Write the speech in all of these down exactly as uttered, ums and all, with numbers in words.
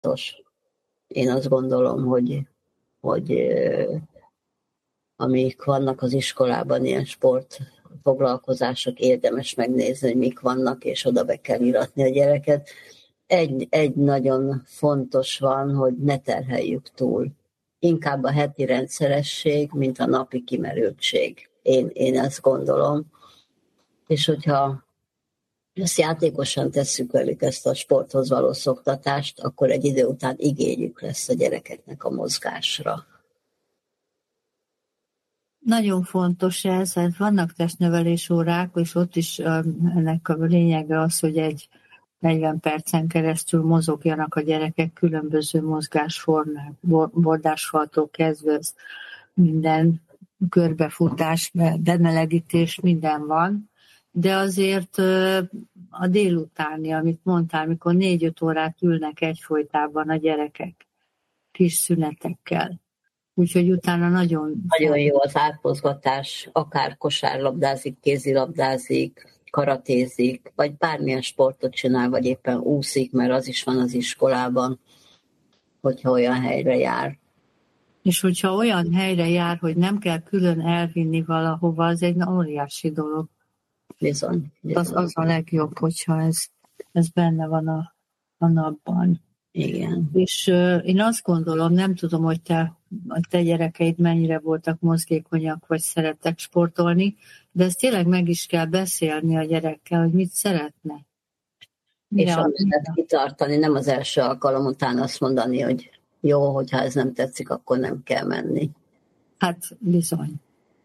Én azt gondolom, hogy, hogy amik vannak az iskolában, ilyen sportfoglalkozások, érdemes megnézni, hogy mik vannak, és oda be kell iratni a gyereket. Egy, egy nagyon fontos van, hogy ne terheljük túl. Inkább a heti rendszeresség, mint a napi kimerültség. Én, én ezt gondolom. És hogyha ezt játékosan tesszük velük, ezt a sporthoz való szoktatást, akkor egy idő után igényük lesz a gyerekeknek a mozgásra. Nagyon fontos ez, hát vannak testnevelés órák, és ott is ennek a lényege az, hogy egy negyven percen keresztül mozogjanak a gyerekek különböző mozgásformák, bordásfaltól kezdve minden körbefutás, bemelegítés, minden van, de azért a délutáni, amit mondtál, mikor négy-öt órát ülnek egyfolytában a gyerekek kis szünetekkel. Úgyhogy utána nagyon... Nagyon jó az átmozgatás, akár kosárlabdázik, kézilabdázik, karatézik, vagy bármilyen sportot csinál, vagy éppen úszik, mert az is van az iskolában, hogyha olyan helyre jár. És hogyha olyan helyre jár, hogy nem kell külön elvinni valahova, az egy óriási dolog. Bizony. bizony. Az, az a legjobb, hogyha ez, ez benne van a, a napban. Igen. És uh, én azt gondolom, nem tudom, hogy te, a te gyerekeid mennyire voltak mozgékonyak, vagy szerettek sportolni, de ezt tényleg meg is kell beszélni a gyerekkel, hogy mit szeretne. Mi és amellett kitartani, nem az első alkalom után azt mondani, hogy jó, hogyha ez nem tetszik, akkor nem kell menni. Hát bizony.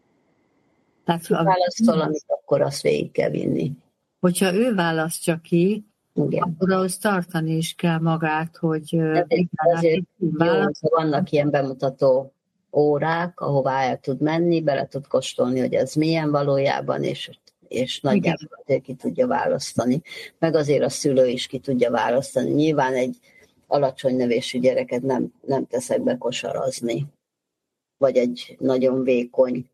Tehát, ha választol, amit akkor azt végig kell vinni. Hogyha ő választja ki, igen, akkor ahhoz tartani is kell magát, hogy... Igen, azért jó, vannak ilyen bemutató órák, ahová el tud menni, bele tud kóstolni, hogy ez milyen valójában, és, és nagyjából azért ki tudja választani. Meg azért a szülő is ki tudja választani. Nyilván egy alacsony növésű gyereket nem, nem teszek be kosarazni, vagy egy nagyon vékony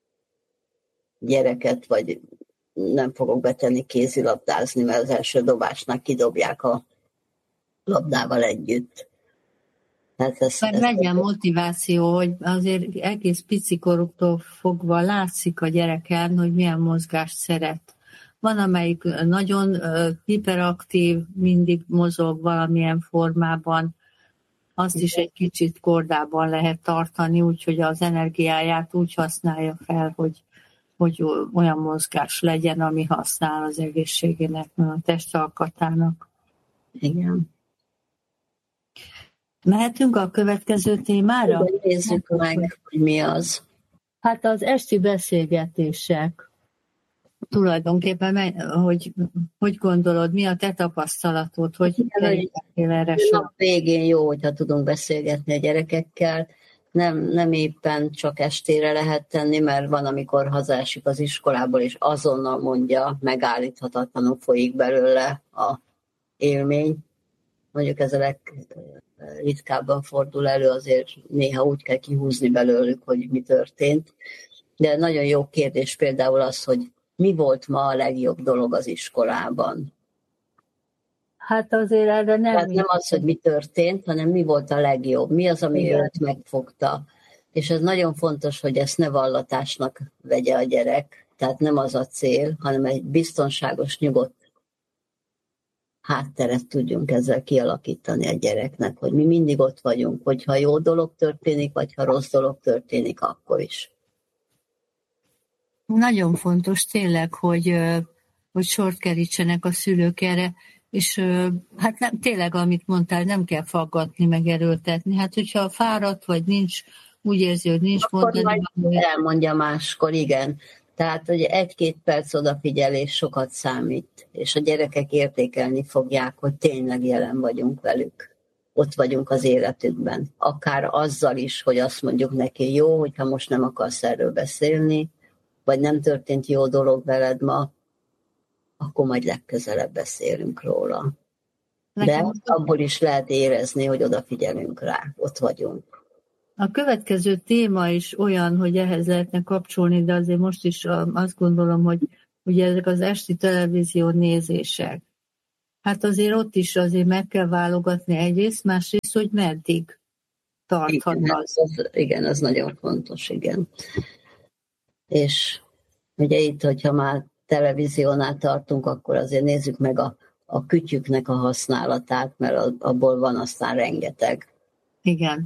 gyereket, vagy nem fogok betenni kézilabdázni, mert az első dobásnál kidobják a labdával együtt. Tehát ez, ez legyen ez motiváció, hogy azért egész picikoruktól fogva látszik a gyereken, hogy milyen mozgást szeret. Van, amelyik nagyon hiperaktív, mindig mozog valamilyen formában, azt is egy kicsit kordában lehet tartani, úgyhogy az energiáját úgy használja fel, hogy hogy olyan mozgás legyen, ami használ az egészségének, a testalkatának. Igen. Mehetünk a következő témára? Igen, nézzük meg, hogy mi az. Hát az esti beszélgetések. Tulajdonképpen, hogy, hogy gondolod, mi a te tapasztalatod, hogy kerültél erre sor? Nap végén jó, hogyha tudunk beszélgetni a gyerekekkel. Nem, nem éppen csak estére lehet tenni, mert van, amikor hazaesik az iskolából, és azonnal mondja, megállíthatatlanul folyik belőle a élmény. Mondjuk ez a legritkábban fordul elő, azért néha úgy kell kihúzni belőlük, hogy mi történt. De nagyon jó kérdés például az, hogy mi volt ma a legjobb dolog az iskolában. Hát azért erre nem... Tehát nem az, hogy mi történt, hanem mi volt a legjobb, mi az, ami őt megfogta. És ez nagyon fontos, hogy ezt ne vallatásnak vegye a gyerek, tehát nem az a cél, hanem egy biztonságos, nyugodt hátteret tudjunk ezzel kialakítani a gyereknek, hogy mi mindig ott vagyunk, hogyha jó dolog történik, vagy ha rossz dolog történik, akkor is. Nagyon fontos tényleg, hogy, hogy sort kerítsenek a szülők erre, és hát nem, tényleg, amit mondtál, nem kell faggatni, meg erőltetni. Hát, hogyha fáradt, vagy nincs, úgy érzi, hogy nincs mondani. Akkor majd elmondja máskor, igen. Tehát, hogy egy-két perc odafigyelés sokat számít, és a gyerekek értékelni fogják, hogy tényleg jelen vagyunk velük. Ott vagyunk az életükben. Akár azzal is, hogy azt mondjuk neki, jó, hogyha most nem akarsz erről beszélni, vagy nem történt jó dolog veled ma, akkor majd legközelebb beszélünk róla. De abból is lehet érezni, hogy odafigyelünk rá, ott vagyunk. A következő téma is olyan, hogy ehhez lehetne kapcsolni, de azért most is azt gondolom, hogy ugye ezek az esti televízió nézések. Hát azért ott is azért meg kell válogatni egyrészt, másrészt, hogy meddig tarthat Igen, az. az, igen, az nagyon fontos, igen. És ugye itt, hogyha már televíziónál tartunk, akkor azért nézzük meg a, a kütyüknek a használatát, mert abból van aztán rengeteg. Igen.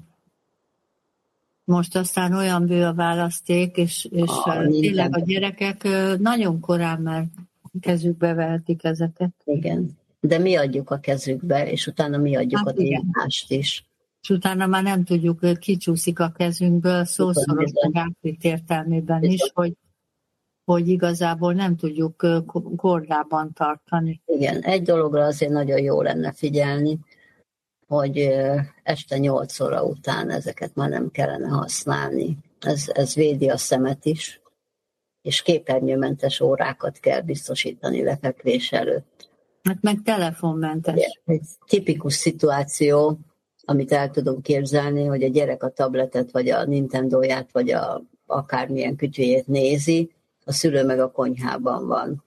Most aztán olyan bő a választék, és, és A tényleg a gyerekek nagyon korán már kezükbe vehetik ezeket. Igen, de mi adjuk a kezükbe, és utána mi adjuk hát a tiltást is. És utána már nem tudjuk, kicsúszik a kezünkből, szószoros átvitt értelmében bizony. Is, hogy, hogy igazából nem tudjuk kordában tartani. Igen, egy dologra azért nagyon jó lenne figyelni, hogy este nyolc óra után ezeket már nem kellene használni. Ez, ez védi a szemet is, és képernyőmentes órákat kell biztosítani lefekvés előtt. Hát meg telefonmentes. Egy tipikus szituáció, amit el tudunk képzelni, hogy a gyerek a tabletet, vagy a Nintendóját, vagy a akármilyen kütyüjét nézi, a szülő meg a konyhában van.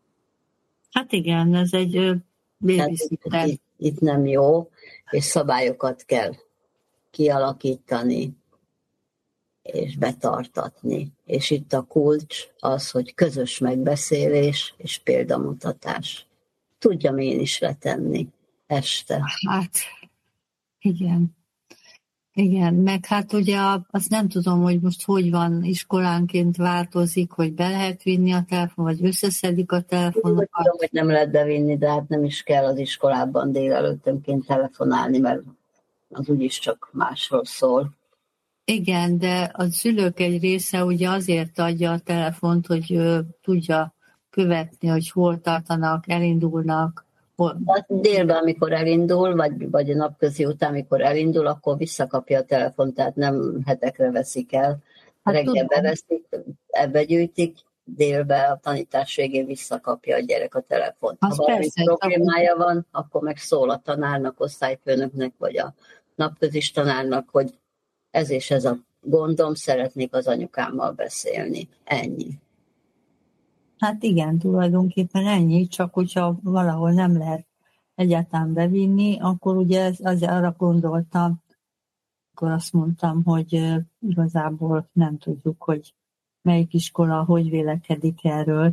Hát igen, ez egy babysitter. Itt, itt nem jó, és szabályokat kell kialakítani, és betartatni. És itt a kulcs az, hogy közös megbeszélés és példamutatás. Tudjam én is letenni este. Hát, igen. Igen, meg hát ugye azt nem tudom, hogy most hogy van, iskolánként változik, hogy be lehet vinni a telefon, vagy összeszedik a telefonokat. Tudom, hogy nem lehet bevinni, de hát nem is kell az iskolában délelőttönként telefonálni, mert az úgyis csak másról szól. Igen, de a szülők egy része ugye azért adja a telefont, hogy ő, tudja követni, hogy hol tartanak, elindulnak. Hol... Hát délben, amikor elindul, vagy, vagy a napközi után, amikor elindul, akkor visszakapja a telefont, tehát nem hetekre veszik el. Hát reggel beveszik, ebbe gyűjtik, délben a tanítás végén visszakapja a gyerek a telefont. Ha valami problémája van, akkor meg szól a tanárnak, osztályfőnöknek, vagy a napközis tanárnak, hogy ez és ez a gondom, szeretnék az anyukámmal beszélni. Ennyi. Hát igen, tulajdonképpen ennyi, csak hogyha valahol nem lehet egyáltalán bevinni, akkor ugye azért arra gondoltam, akkor azt mondtam, hogy igazából nem tudjuk, hogy melyik iskola hogy vélekedik erről.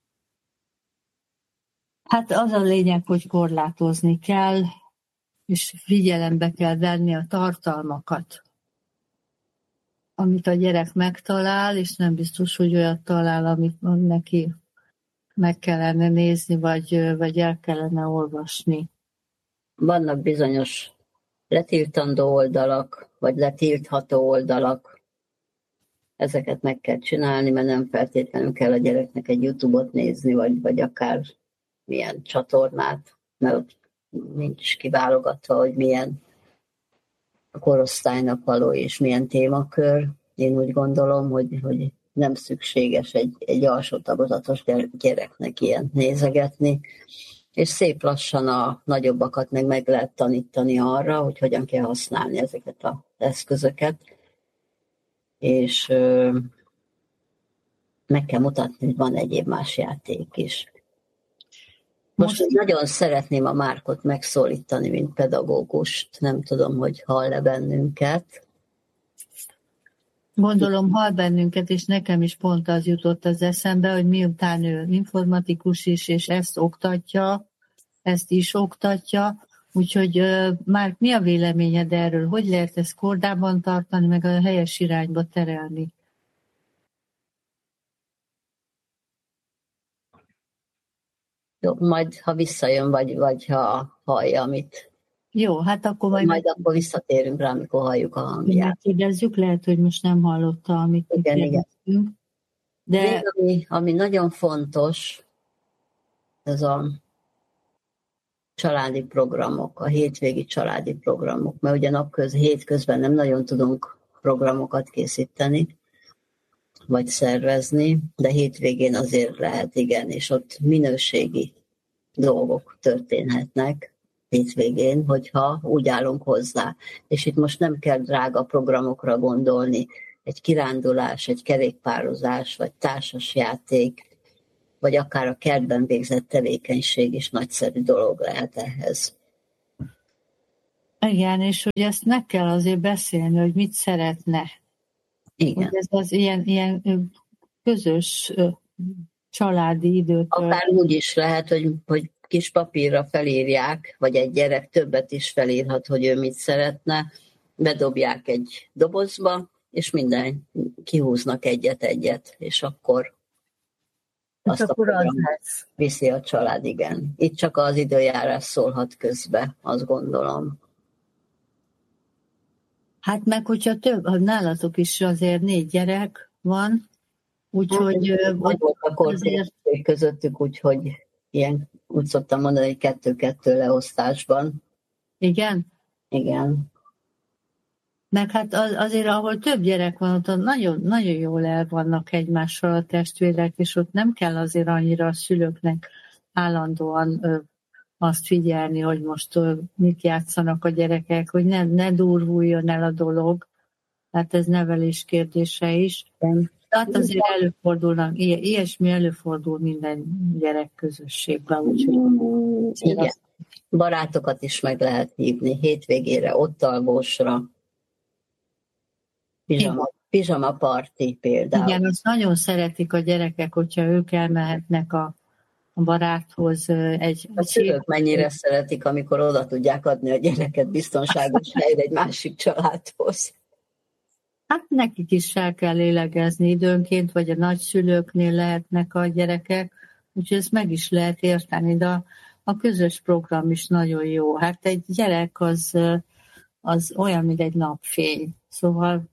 Hát az a lényeg, hogy korlátozni kell, és figyelembe kell venni a tartalmakat, amit a gyerek megtalál, és nem biztos, hogy olyat talál, amit neki meg kellene nézni, vagy, vagy el kellene olvasni. Vannak bizonyos letiltandó oldalak, vagy letiltható oldalak. Ezeket meg kell csinálni, mert nem feltétlenül kell a gyereknek egy YouTube-ot nézni, vagy, vagy akár milyen csatornát, mert ott nincs kiválogatva, hogy milyen a korosztálynak való, és milyen témakör. Én úgy gondolom, hogy, hogy nem szükséges egy, egy alsó tagozatos gyereknek ilyen nézegetni, és szép lassan a nagyobbakat meg meg lehet tanítani arra, hogy hogyan kell használni ezeket az eszközöket, és ö, meg kell mutatni, hogy van egyéb más játék is. Most, Most nagyon szeretném a Márkot megszólítani, mint pedagógust. Nem tudom, hogy hall-e bennünket. Gondolom hall bennünket, és nekem is pont az jutott az eszembe, hogy miután ő informatikus is, és ezt oktatja, ezt is oktatja, úgyhogy Márk, mi a véleményed erről? Hogy lehet ezt kordában tartani, meg a helyes irányba terelni? Jó, majd ha visszajön, vagy, vagy ha hallja, amit. Jó, hát akkor majd... Majd akkor visszatérünk rá, amikor halljuk a hangját. Kérdezzük, lehet, hogy most nem hallotta, amit igen, kérdeztünk. De még ami, ami nagyon fontos, ez a családi programok, a hétvégi családi programok, mert ugye napköz, hétközben nem nagyon tudunk programokat készíteni, vagy szervezni, de hétvégén azért lehet, igen, és ott minőségi dolgok történhetnek hétvégén, hogyha úgy állunk hozzá. És itt most nem kell drága programokra gondolni, egy kirándulás, egy kerékpározás, vagy társasjáték, vagy akár a kertben végzett tevékenység is nagyszerű dolog lehet ehhez. Igen, és hogy ezt meg kell azért beszélni, hogy mit szeretne. Igen. Hogy ez az ilyen, ilyen közös családi időt. Akár úgy is lehet, hogy, hogy kis papírra felírják, vagy egy gyerek többet is felírhat, hogy ő mit szeretne, bedobják egy dobozba, és minden kihúznak egyet-egyet, és akkor azt akkor a az lesz. Viszi a család, igen. Itt csak az időjárás szólhat közbe, azt gondolom. Hát meg, hogyha több, ha nálatok is azért négy gyerek van, úgyhogy... Hát, volt a korszak közöttük, úgyhogy ilyen, úgy szoktam mondani, hogy kettő-kettő leosztásban. Igen? Igen. Meg hát az, azért, ahol több gyerek van, ott nagyon, nagyon jól el vannak egymással a testvérek, és ott nem kell azért annyira a szülőknek állandóan ö, azt figyelni, hogy most ö, mit játszanak a gyerekek, hogy ne, ne durvuljon el a dolog. Hát ez nevelés kérdése is. Tehát azért előfordulnak, ilyesmi előfordul minden gyerek közösségben. Úgyhogy igen. Azt... Barátokat is meg lehet hívni hétvégére, ott alvósra. Pizsama, pizsama parti például. Igen, azt nagyon szeretik a gyerekek, hogyha ők elmehetnek a, a baráthoz. Egy, a szülők mennyire szeretik, amikor oda tudják adni a gyereket biztonságos helyre egy másik családhoz. Hát nekik is el kell lélegezni időnként, vagy a nagyszülőknél lehetnek a gyerekek, úgyhogy ezt meg is lehet érteni, de a, a közös program is nagyon jó. Hát egy gyerek az, az olyan, mint egy napfény, szóval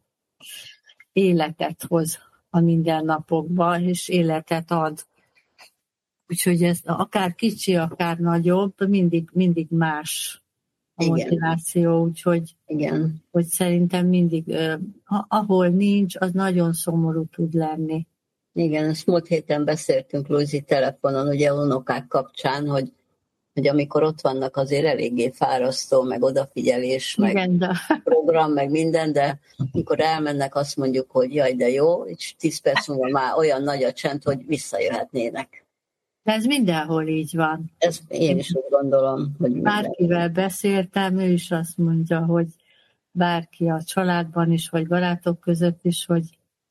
életet hoz a mindennapokban, és életet ad. Úgyhogy ez akár kicsi, akár nagyobb, mindig, mindig más a igen. motiváció, úgyhogy igen. Hogy szerintem mindig, ahol nincs, az nagyon szomorú tud lenni. Igen, ezt múlt héten beszéltünk Luzi telefonon, ugye unokák kapcsán, hogy, hogy amikor ott vannak, azért eléggé fárasztó, meg odafigyelés, meg igen, de... program, meg minden, de amikor elmennek, azt mondjuk, hogy jaj, de jó, és tíz perc múlva már olyan nagy a csend, hogy visszajöhetnének. De ez mindenhol így van. Ez én is úgy gondolom, hogy minden. Bárkivel beszéltem, ő is azt mondja, hogy bárki a családban is, vagy barátok között is, hogy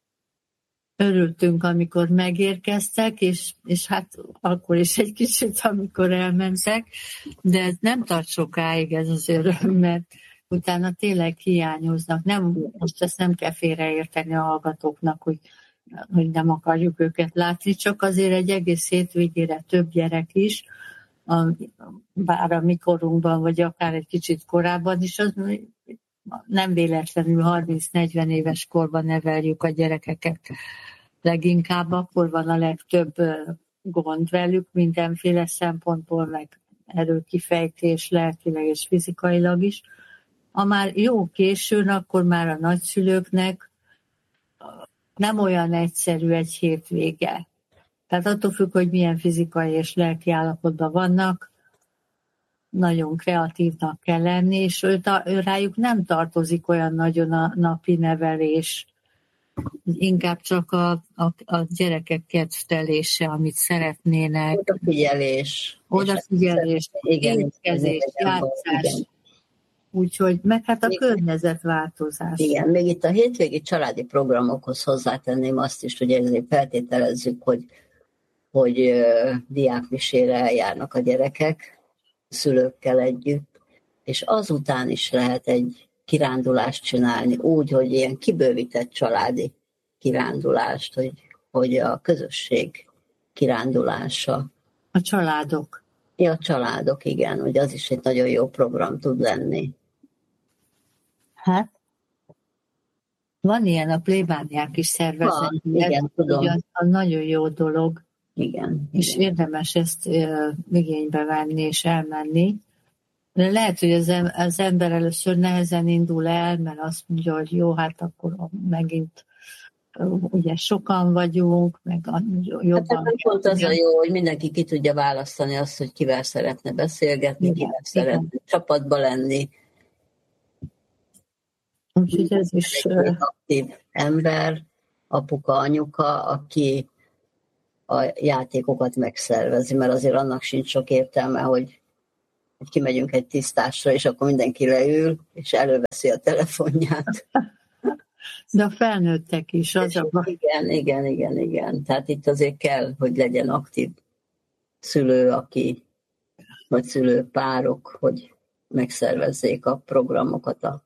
örültünk, amikor megérkeztek, és, és hát akkor is egy kicsit, amikor elmentek, de ez nem tart sokáig ez az öröm, mert utána tényleg hiányoznak. Nem, most ezt nem kell félreérteni a hallgatóknak, hogy, hogy nem akarjuk őket látni, csak azért egy egész hétvégére több gyerek is, a, bár a mi korunkban, vagy akár egy kicsit korábban is, az nem véletlenül harminc-negyven éves korban neveljük a gyerekeket. Leginkább akkor van a legtöbb gond velük, mindenféle szempontból, meg erőkifejtés, lelkileg és fizikailag is. Ha már jó későn, akkor már a nagyszülőknek nem olyan egyszerű egy hétvége. Tehát attól függ, hogy milyen fizikai és lelki állapotban vannak, nagyon kreatívnak kell lenni, és ő, ő rájuk nem tartozik olyan nagyon a napi nevelés, inkább csak a, a, a gyerekek kedvtelése, amit szeretnének. Odafigyelés. Odafigyelés, étkezés, játszás. Úgyhogy, meg hát a környezetváltozás. Igen, még itt a hétvégi családi programokhoz hozzátenném azt is, hogy ezért feltételezzük, hogy, hogy uh, diákmisére eljárnak a gyerekek, szülőkkel együtt, és azután is lehet egy kirándulást csinálni, úgy, hogy ilyen kibővített családi kirándulást, hogy, hogy a közösség kirándulása. A családok. Ja, a családok, igen, hogy az is egy nagyon jó program tud lenni. Hát, van ilyen, a plébániák is szervezetnek. Igen, tudom. Az, az nagyon jó dolog. Igen. És igen. érdemes ezt uh, igénybe venni és elmenni. De lehet, hogy az, az ember először nehezen indul el, mert azt mondja, hogy jó, hát akkor megint uh, ugye sokan vagyunk, meg jobban... Hát pont az a jó, hogy mindenki ki tudja választani azt, hogy kivel szeretne beszélgetni, igen, kivel igen. szeretne csapatba lenni. Úgyhogy ez is... Egy aktív ember, apuka, anyuka, aki a játékokat megszervezi, mert azért annak sincs sok értelme, hogy hogy kimegyünk egy tisztásra, és akkor mindenki leül, és előveszi a telefonját. De a felnőttek is, az a baj. Igen, igen, igen, igen. Tehát itt azért kell, hogy legyen aktív szülő, aki, vagy szülőpárok, hogy megszervezzék a programokat. A...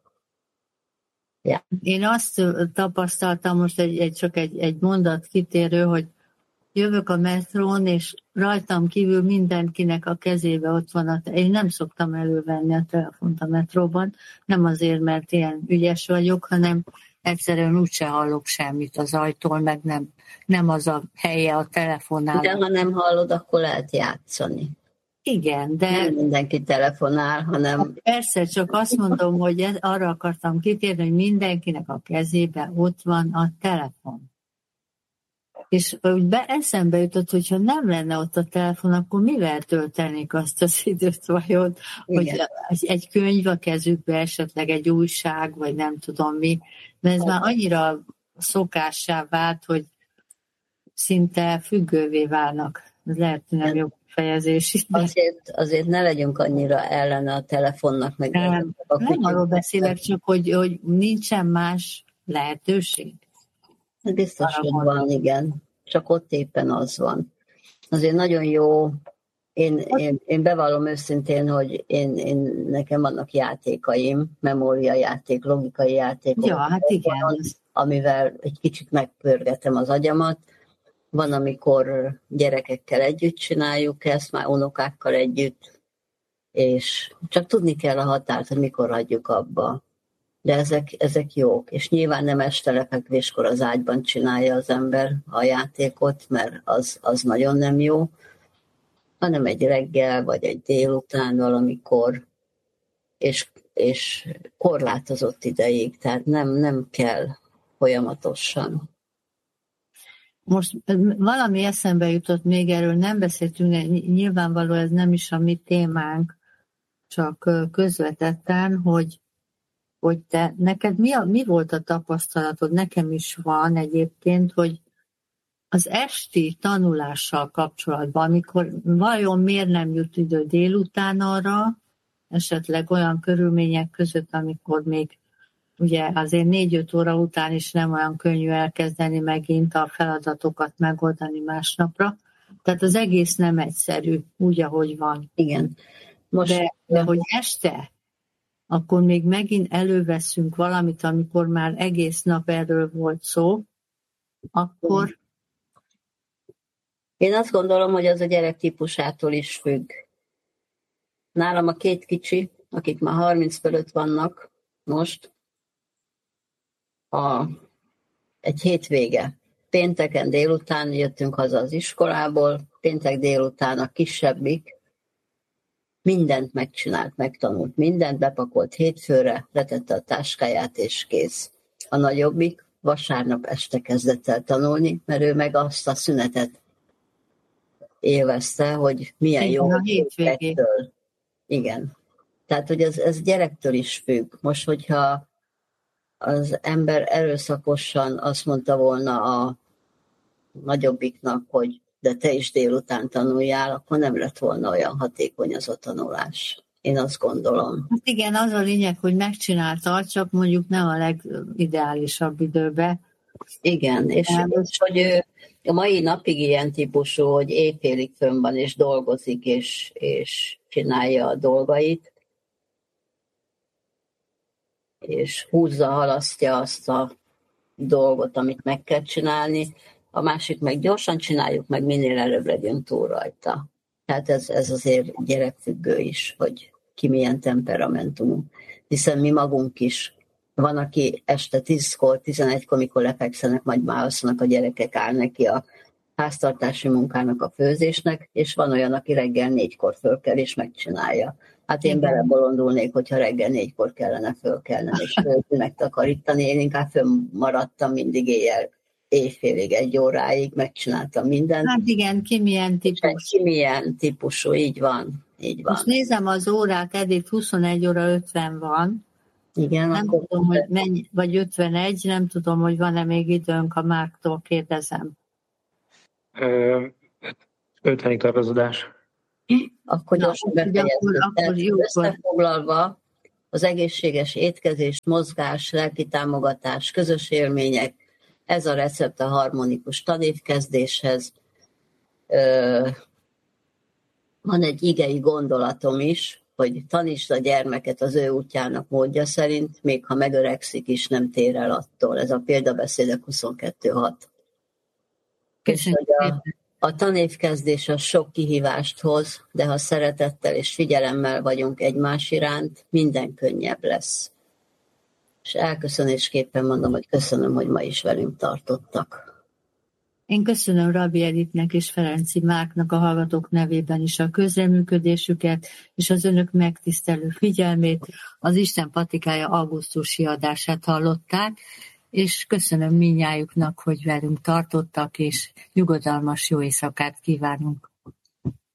Ja. Én azt tapasztaltam, most egy, egy, csak egy, egy mondat kitérő, hogy jövök a metrón, és rajtam kívül mindenkinek a kezébe ott van a... Te- Én nem szoktam elővenni a telefont a metróban, nem azért, mert ilyen ügyes vagyok, hanem egyszerűen úgyse hallok semmit az ajtón, meg nem, nem az a helye a telefonnál. De ha nem hallod, akkor lehet játszani. Igen, de... Nem mindenki telefonál, hanem... Persze, csak azt mondom, hogy ez, arra akartam kitérni, hogy mindenkinek a kezébe ott van a telefon. És úgy be eszembe jutott, hogyha nem lenne ott a telefon, akkor mivel töltenék azt az időt vajon, hogy egy könyv a kezükbe, esetleg egy újság, vagy nem tudom mi. De ez már annyira szokássá vált, hogy szinte függővé válnak. Ez lehet, hogy nem jobb fejezés. Azért, azért ne legyünk annyira ellene a telefonnak, meg nem, a nem arról beszélek, csak hogy, hogy nincsen más lehetőség. Biztos, hogy van, igen. Csak ott éppen az van. Azért nagyon jó. Én, én, én bevallom őszintén, hogy én, én, nekem vannak játékaim, memóriajáték, logikai játékok. Ja, hát igen. Amivel egy kicsit megpörgetem az agyamat. Van, amikor gyerekekkel együtt csináljuk ezt, már unokákkal együtt, és csak tudni kell a határt, hogy mikor hagyjuk abba. De ezek, ezek jók, és nyilván nem este lefekvéskor az ágyban csinálja az ember a játékot, mert az, az nagyon nem jó, hanem egy reggel, vagy egy délután valamikor, és, és korlátozott ideig, tehát nem, nem kell folyamatosan. Most valami eszembe jutott még, erről nem beszéltünk, nyilvánvaló ez nem is a mi témánk, csak közvetetten, hogy hogy te, neked mi, a, mi volt a tapasztalatod, nekem is van egyébként, hogy az esti tanulással kapcsolatban, amikor vajon miért nem jut idő délután arra, esetleg olyan körülmények között, amikor még ugye azért négy-öt óra után is nem olyan könnyű elkezdeni megint a feladatokat megoldani másnapra. Tehát az egész nem egyszerű, úgy, ahogy van. Igen. Most, de, de hogy este, akkor még megint előveszünk valamit, amikor már egész nap erről volt szó, akkor... Én azt gondolom, hogy az a gyerek típusától is függ. Nálam a két kicsi, akik már harminc fölött vannak most, a, egy hétvége. Pénteken délután jöttünk haza az iskolából, péntek délután a kisebbik mindent megcsinált, megtanult, mindent bepakolt hétfőre, letette a táskáját és kész. A nagyobbik vasárnap este kezdett el tanulni, mert ő meg azt a szünetet élvezte, hogy milyen igen, jó a hétvégén. Igen. Tehát, hogy ez, ez gyerektől is függ. Most, hogyha az ember erőszakosan azt mondta volna a nagyobbiknak, hogy de te is délután tanuljál, akkor nem lett volna olyan hatékony az a tanulás. Én azt gondolom. Hát igen, az a lényeg, hogy megcsinálta, csak mondjuk nem a legideálisabb időben. Igen, és, és hogy ő a mai napig ilyen típusú, hogy éjfélig fönn van, és dolgozik, és, és csinálja a dolgait, és húzza, halasztja azt a dolgot, amit meg kell csinálni, a másik meg gyorsan csináljuk, meg minél előbb legyünk túl rajta. Tehát ez, ez azért gyerekfüggő is, hogy ki milyen temperamentumú. Hiszen mi magunk is, van, aki este tízkor, tizenegykor, mikor lefekszenek, majd már alszanak a gyerekek, áll neki a háztartási munkának, a főzésnek, és van olyan, aki reggel négykor föl kell és megcsinálja. Hát én belebolondulnék, hogyha reggel négykor kellene fölkelnem és főzni, megtakarítani. Én inkább fönnmaradtam mindig éjjel, éjfélig, egy óráig, megcsináltam mindent. Hát igen, ki milyen típus. Ki milyen típusú, így van. Így van. Most nézem az órát, eddig huszonegy óra ötven van. Igen, nem akkor tudom, hogy mennyi, vagy ötvenegy, nem tudom, hogy van-e még időnk, a Márktól kérdezem. ötvenig tartozódás. Akkor gyorsan befejezzük. Összefoglalva, az egészséges étkezés, mozgás, lelki támogatás, közös élmények, ez a recept a harmonikus tanévkezdéshez. Van egy igei gondolatom is, hogy tanítsd a gyermeket az ő útjának módja szerint, még ha megöregszik is, nem tér el attól. Ez a példabeszédek huszonkettő hat. A, a tanévkezdés az sok kihívást hoz, de ha szeretettel és figyelemmel vagyunk egymás iránt, minden könnyebb lesz. És elköszönésképpen mondom, hogy köszönöm, hogy ma is velünk tartottak. Én köszönöm Rabbi Editnek és Ferenci Márknak a hallgatók nevében is a közreműködésüket, és az önök megtisztelő figyelmét. Az Isten patikája augusztusi adását hallották, és köszönöm mindnyájuknak, hogy velünk tartottak, és nyugodalmas jó éjszakát kívánunk.